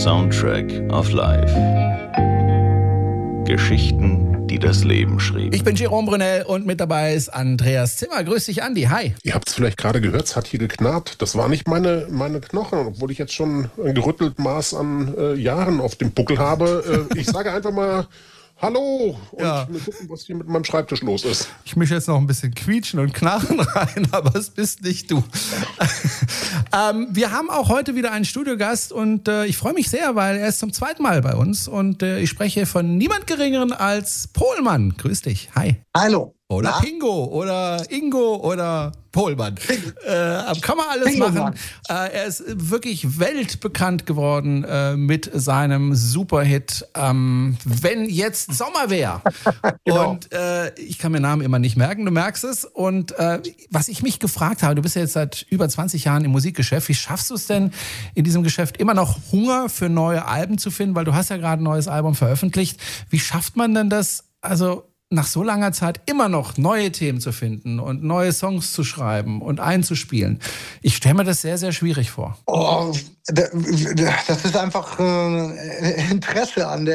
Soundtrack of Life. Geschichten, die das Leben schrieben. Ich bin Jerome Brunel und mit dabei ist Andreas Zimmer. Grüß dich, Andi. Hi. Ihr habt es vielleicht gerade gehört, es hat hier geknarrt. Das war nicht meine Knochen, obwohl ich jetzt schon ein gerüttelt Maß an Jahren auf dem Buckel habe. Ich sage einfach mal Hallo und wir gucken, was hier mit meinem Schreibtisch los ist. Ich mische jetzt noch ein bisschen Quietschen und Knarren rein, aber es bist nicht du. Wir haben auch heute wieder einen Studiogast und ich freue mich sehr, weil er ist zum zweiten Mal bei uns und ich spreche von niemand Geringeren als Pohlmann. Grüß dich. Hi. Hallo. Oder Pingo oder Ingo oder Pohlmann. Kann man alles machen. Er ist wirklich weltbekannt geworden mit seinem Superhit Wenn jetzt Sommer wär. Genau. Und ich kann mir Namen immer nicht merken, du merkst es. Und was ich mich gefragt habe, du bist ja jetzt seit über 20 Jahren im Musikgeschäft, wie schaffst du es denn in diesem Geschäft immer noch Hunger für neue Alben zu finden? Weil du hast ja gerade ein neues Album veröffentlicht. Wie schafft man denn das, also nach so langer Zeit immer noch neue Themen zu finden und neue Songs zu schreiben und einzuspielen? Ich stelle mir das sehr, sehr schwierig vor. Oh, das ist einfach Interesse an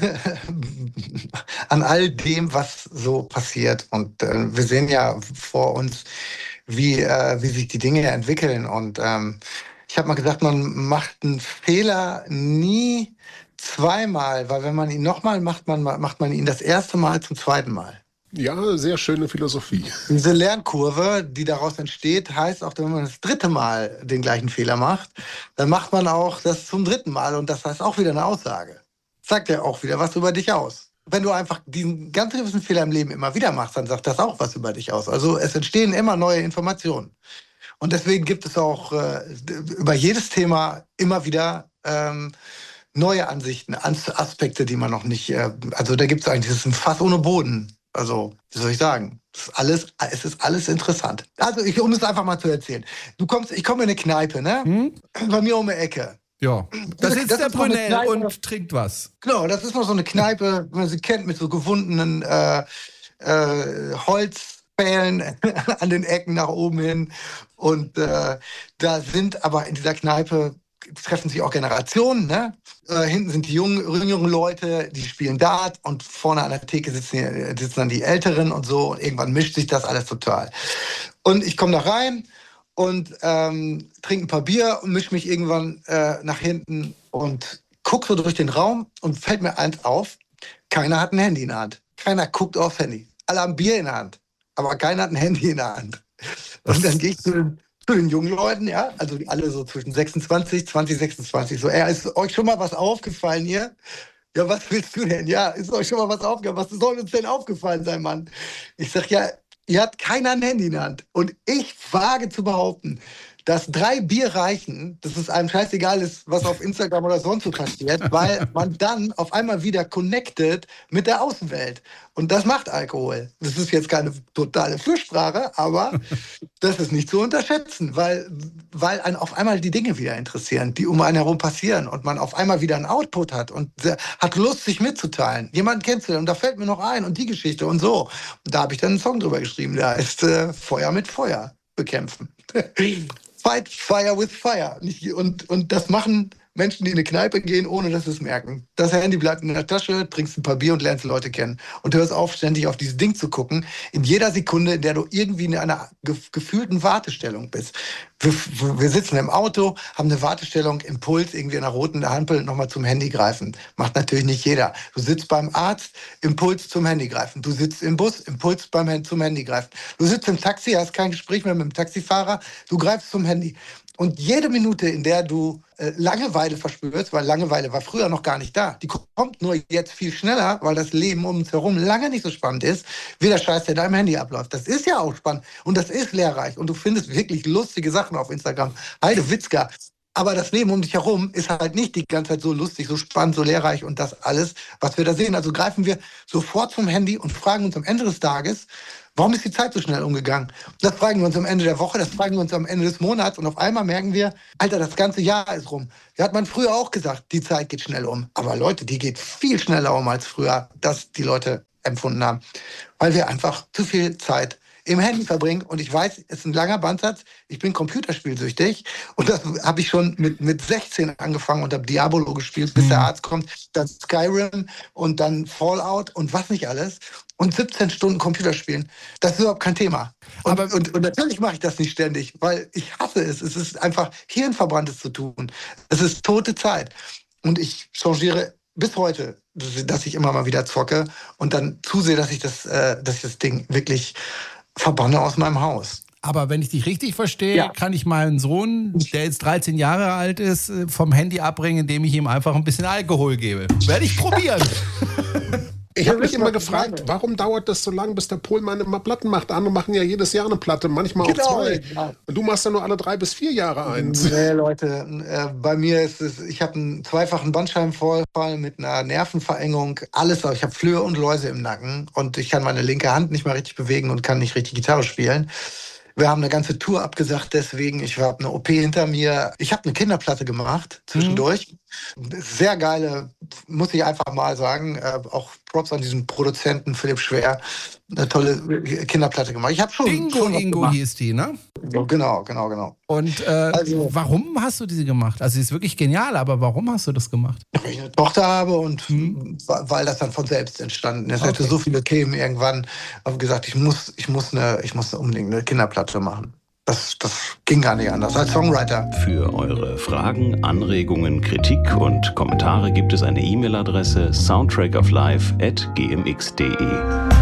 all dem, was so passiert. Und wir sehen ja vor uns, wie sich die Dinge entwickeln. Und ich habe mal gesagt, man macht einen Fehler nie zweimal, weil wenn man ihn nochmal macht, macht man ihn das erste Mal zum zweiten Mal. Ja, sehr schöne Philosophie. Diese Lernkurve, die daraus entsteht, heißt auch, wenn man das dritte Mal den gleichen Fehler macht, dann macht man auch das zum dritten Mal und das heißt auch wieder eine Aussage. Sagt ja auch wieder was über dich aus. Wenn du einfach diesen ganz gewissen Fehler im Leben immer wieder machst, dann sagt das auch was über dich aus. Also es entstehen immer neue Informationen. Und deswegen gibt es auch über jedes Thema immer wieder neue Ansichten, Aspekte, die man noch nicht, also da gibt es eigentlich, das ist ein Fass ohne Boden. Also, wie soll ich sagen? Es ist alles interessant. Also, um es einfach mal zu erzählen. Ich komme in eine Kneipe, ne? Bei mir um die Ecke. Ja, da sitzt der Brunel und trinkt was. Genau, das ist noch so eine Kneipe, wie man sie kennt, mit so gewundenen Holzpfählen an den Ecken nach oben hin. Und da sind aber in dieser Kneipe treffen sich auch Generationen, ne? Hinten sind die jüngeren Leute, die spielen Dart und vorne an der Theke sitzen dann die Älteren und so und irgendwann mischt sich das alles total. Und ich komme da rein und trinke ein paar Bier und mische mich irgendwann nach hinten und gucke so durch den Raum und fällt mir eins auf, keiner hat ein Handy in der Hand. Keiner guckt aufs Handy. Alle haben Bier in der Hand, aber keiner hat ein Handy in der Hand. Und dann gehe ich zu den jungen Leuten, ja, also die alle so zwischen 26, 26. So, ist euch schon mal was aufgefallen hier? Ja, was willst du denn? Ja, ist euch schon mal was aufgefallen? Was soll uns denn aufgefallen sein, Mann? Ich sag, ja, ihr habt keiner ein Handy in der Hand. Und ich wage zu behaupten, dass 3 Bier reichen, dass es einem scheißegal ist, was auf Instagram oder sonst so passiert, weil man dann auf einmal wieder connected mit der Außenwelt. Und das macht Alkohol. Das ist jetzt keine totale Fürsprache, aber das ist nicht zu unterschätzen, weil einen auf einmal die Dinge wieder interessieren, die um einen herum passieren und man auf einmal wieder einen Output hat und hat Lust, sich mitzuteilen. Jemanden kennenzulernen und da fällt mir noch ein und die Geschichte und so. Und da habe ich dann einen Song drüber geschrieben, der heißt Feuer mit Feuer bekämpfen. Fight Fire with Fire. Und das machen Menschen, die in eine Kneipe gehen, ohne dass sie es merken. Das Handy bleibt in der Tasche, trinkst ein paar Bier und lernst Leute kennen. Und hörst auf, ständig auf dieses Ding zu gucken, in jeder Sekunde, in der du irgendwie in einer gefühlten Wartestellung bist. Wir sitzen im Auto, haben eine Wartestellung, Impuls, irgendwie an der roten Ampel nochmal zum Handy greifen. Macht natürlich nicht jeder. Du sitzt beim Arzt, Impuls zum Handy greifen. Du sitzt im Bus, Impuls zum Handy greifen. Du sitzt im Taxi, hast kein Gespräch mehr mit dem Taxifahrer, du greifst zum Handy. Und jede Minute, in der du Langeweile verspürst, weil Langeweile war früher noch gar nicht da, die kommt nur jetzt viel schneller, weil das Leben um uns herum lange nicht so spannend ist, wie der Scheiß, der da im Handy abläuft. Das ist ja auch spannend und das ist lehrreich und du findest wirklich lustige Sachen auf Instagram. Heide Witzka. Aber das Leben um dich herum ist halt nicht die ganze Zeit so lustig, so spannend, so lehrreich und das alles, was wir da sehen. Also greifen wir sofort zum Handy und fragen uns am Ende des Tages, warum ist die Zeit so schnell umgegangen? Das fragen wir uns am Ende der Woche, das fragen wir uns am Ende des Monats und auf einmal merken wir, Alter, das ganze Jahr ist rum. Da hat man früher auch gesagt, die Zeit geht schnell um. Aber Leute, die geht viel schneller um als früher, das die Leute empfunden haben. Weil wir einfach zu viel Zeit im Handy verbringe. Und ich weiß, es ist ein langer Bandsatz, ich bin computerspielsüchtig. Und das habe ich schon mit 16 angefangen und habe Diablo gespielt, bis der Arzt kommt. Dann Skyrim und dann Fallout und was nicht alles. Und 17 Stunden Computerspielen, das ist überhaupt kein Thema. Und natürlich mache ich das nicht ständig, weil ich hasse es. Es ist einfach Hirnverbranntes zu tun. Es ist tote Zeit. Und ich changiere bis heute, dass ich immer mal wieder zocke und dann zusehe, dass ich das Ding wirklich verbanne aus meinem Haus. Aber wenn ich dich richtig verstehe, kann ich meinen Sohn, der jetzt 13 Jahre alt ist, vom Handy abbringen, indem ich ihm einfach ein bisschen Alkohol gebe. Werde ich probieren. Ich habe mich immer gefragt, warum dauert das so lange, bis der Pohlmann immer Platten macht? Andere machen ja jedes Jahr eine Platte, manchmal auch 2. Ja. Und du machst ja nur alle 3 bis 4 Jahre eins. Nee, Leute, bei mir ist es, ich habe einen zweifachen Bandscheibenvorfall mit einer Nervenverengung, alles, ich habe Flöhe und Läuse im Nacken und ich kann meine linke Hand nicht mehr richtig bewegen und kann nicht richtig Gitarre spielen. Wir haben eine ganze Tour abgesagt deswegen. Ich habe eine OP hinter mir. Ich habe eine Kinderplatte gemacht zwischendurch. Sehr geile, muss ich einfach mal sagen. Auch Props an diesen Produzenten Philipp Schwer. Eine tolle Kinderplatte gemacht. Ich habe schon Ingo hieß die, ne? Genau. Und warum hast du diese gemacht? Also sie ist wirklich genial, aber warum hast du das gemacht? Weil ich eine Tochter habe und weil das dann von selbst entstanden ist. Ich hatte so viele Themen irgendwann. Habe gesagt, ich muss unbedingt eine Kinderplatte machen. Das ging gar nicht anders als Songwriter. Für eure Fragen, Anregungen, Kritik und Kommentare gibt es eine E-Mail-Adresse soundtrackoflife@gmx.de.